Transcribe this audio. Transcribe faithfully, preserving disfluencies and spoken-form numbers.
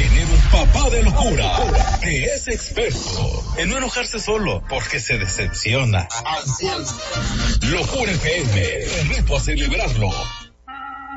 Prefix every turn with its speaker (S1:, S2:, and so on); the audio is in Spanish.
S1: tener un papá de locura que es experto en no enojarse solo porque se decepciona. Locura F M, te reto a celebrarlo